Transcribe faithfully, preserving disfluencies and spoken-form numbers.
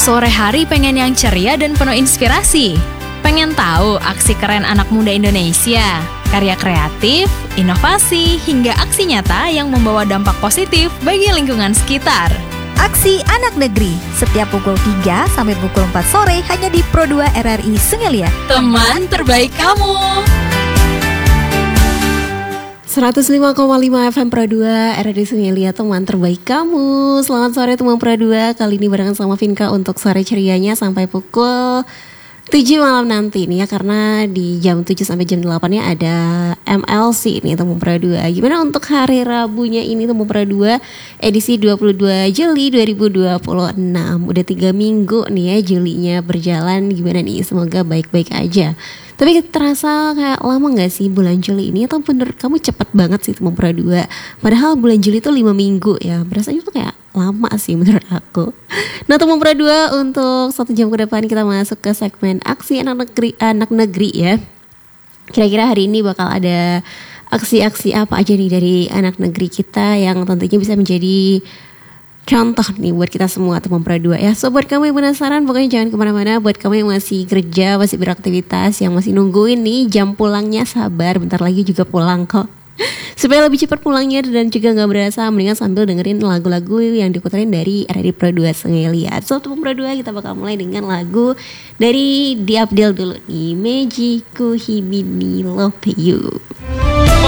Sore hari pengen yang ceria dan penuh inspirasi? Pengen tahu aksi keren anak muda Indonesia? Karya kreatif, inovasi, hingga aksi nyata yang membawa dampak positif bagi lingkungan sekitar. Aksi Anak Negeri, setiap pukul tiga sampai pukul empat sore hanya di Pro dua R R I Sungai Liat. Teman terbaik kamu. seratus lima koma lima F M Pro dua R R I Sungai Liat, teman terbaik kamu. Selamat sore teman Pro dua. Kali ini barengan sama Vinka untuk sore cerianya sampai pukul tujuh malam nanti nih ya, karena di jam tujuh sampai jam delapan-nya ada M L C nih teman Pro dua. Gimana untuk hari Rabunya ini teman Pro dua, edisi dua puluh dua Juli dua ribu dua puluh enam. Udah tiga minggu nih ya Julinya berjalan. Gimana nih, semoga baik-baik aja. Tapi terasa kayak lama gak sih bulan Juli ini? Atau bener kamu cepet banget sih teman Pro dua? Padahal bulan Juli itu lima minggu ya. Berasanya tuh kayak lama sih menurut aku. Nah teman Pro dua, untuk satu jam ke depan kita masuk ke segmen aksi anak negeri, anak negeri ya. Kira-kira hari ini bakal ada aksi-aksi apa aja nih dari anak negeri kita yang tentunya bisa menjadi contoh nih buat kita semua teman Pro dua ya. So buat kamu yang penasaran, pokoknya jangan kemana-mana. Buat kamu yang masih kerja, masih beraktivitas, yang masih nungguin nih jam pulangnya, sabar, bentar lagi juga pulang kok. Supaya lebih cepat pulangnya dan juga gak berasa, mendingan sambil dengerin lagu-lagu yang diputerin dari R R I Pro dua Sungai Liat. So teman Pro dua, kita bakal mulai dengan lagu dari Di Abdel dulu nih, Mejiku Hibini Love You.